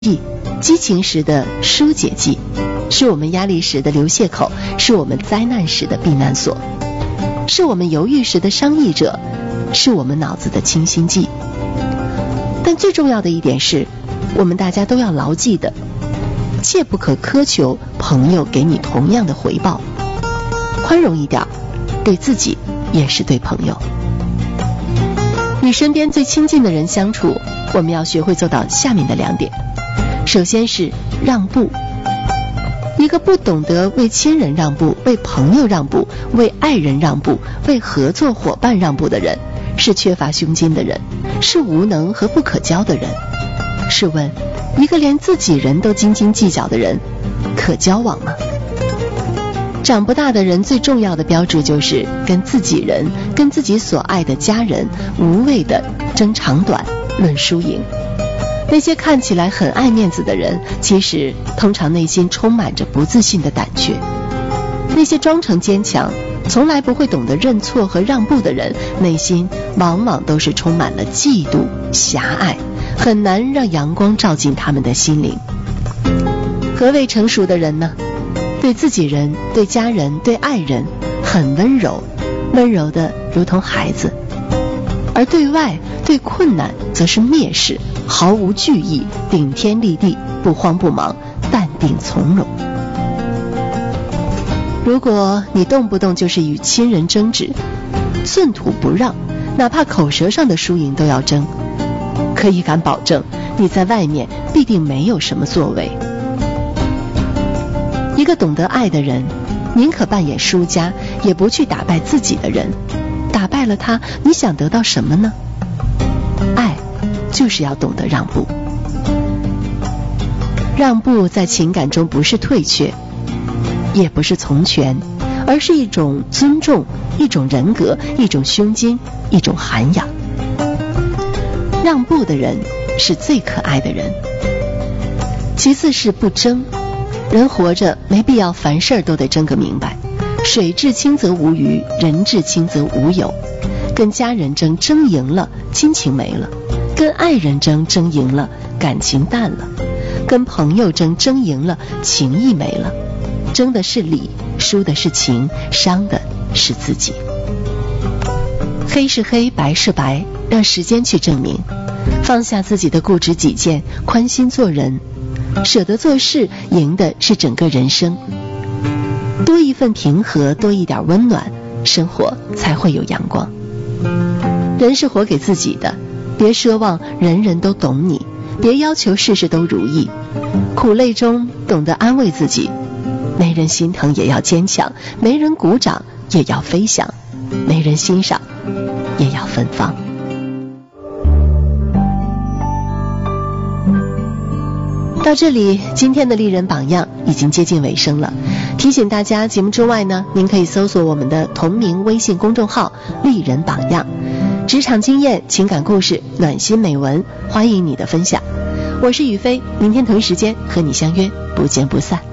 激情时的疏解剂，是我们压力时的流泄口，是我们灾难时的避难所，是我们犹豫时的商议者，是我们脑子的清新剂。但最重要的一点是，我们大家都要牢记的，切不可苛求朋友给你同样的回报，宽容一点，对自己也是对朋友。与身边最亲近的人相处，我们要学会做到下面的2点。首先是让步。一个不懂得为亲人让步、为朋友让步、为爱人让步、为合作伙伴让步的人，是缺乏胸襟的人，是无能和不可交的人。试问，一个连自己人都斤斤计较的人，可交往吗？长不大的人最重要的标志就是跟自己人、跟自己所爱的家人无谓的争长短、论输赢。那些看起来很爱面子的人，其实通常内心充满着不自信的胆怯。那些装成坚强，从来不会懂得认错和让步的人，内心往往都是充满了嫉妒、狭隘，很难让阳光照进他们的心灵。何谓成熟的人呢？对自己人、对家人、对爱人很温柔，温柔的如同孩子；而对外、对困难则是蔑视，毫无惧意，顶天立地，不慌不忙，淡定从容。如果你动不动就是与亲人争执，寸土不让，哪怕口舌上的输赢都要争，可以敢保证你在外面必定没有什么作为。一个懂得爱的人，宁可扮演输家，也不去打败自己的人。打败了他，你想得到什么呢？爱就是要懂得让步。让步在情感中不是退却，也不是从权，而是一种尊重，一种人格，一种胸襟，一种涵养。让步的人是最可爱的人。其次是不争。人活着没必要凡事都得争个明白，水至清则无鱼，人至清则无友。跟家人争，争赢了亲情没了；跟爱人争，争赢了感情淡了；跟朋友争，争赢了情谊没了。争的是理，输的是情，伤的是自己。黑是黑，白是白，让时间去证明。放下自己的固执己见，宽心做人，舍得做事，赢的是整个人生。多一份平和，多一点温暖，生活才会有阳光。人是活给自己的，别奢望人人都懂你，别要求事事都如意。苦累中懂得安慰自己，没人心疼也要坚强，没人鼓掌也要飞翔，没人欣赏也要芬芳。到这里，今天的丽人榜样已经接近尾声了。提醒大家，节目之外呢，您可以搜索我们的同名微信公众号丽人榜样，职场经验、情感故事、暖心美文，欢迎你的分享。我是雨飞，明天同一时间和你相约，不见不散。